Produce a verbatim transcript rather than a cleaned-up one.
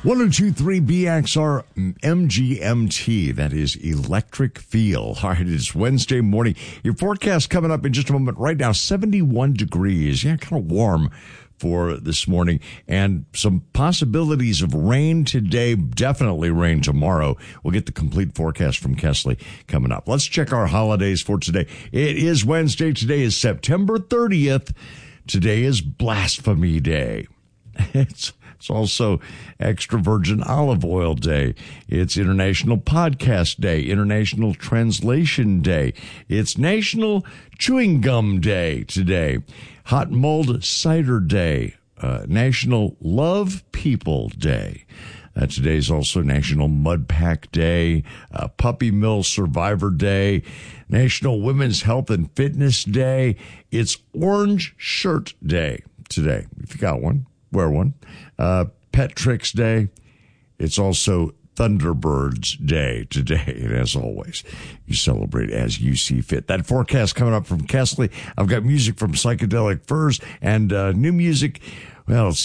one oh two point three B X R M G M T. That is Electric Feel. All right, it's Wednesday morning. Your forecast coming up in just a moment. Right now, seventy-one degrees. Yeah, kind of warm for this morning. And some possibilities of rain today, definitely rain tomorrow. We'll get the complete forecast from Kesley coming up. Let's check our holidays for today. It is Wednesday. Today is September thirtieth. Today is Blasphemy Day. It's It's also Extra Virgin Olive Oil Day. It's International Podcast Day, International Translation Day. It's National Chewing Gum Day today, Hot Mulled Cider Day, uh, National Love People Day. Uh, today's also National Mud Pack Day, uh, Puppy Mill Survivor Day, National Women's Health and Fitness Day. It's Orange Shirt Day today. If you got one, wear one. Uh, Pet Tricks Day. It's also Thunderbirds Day today. And as always, you celebrate as you see fit. That forecast coming up from Kesley. I've got music from Psychedelic Furs and uh, new music. Well, it's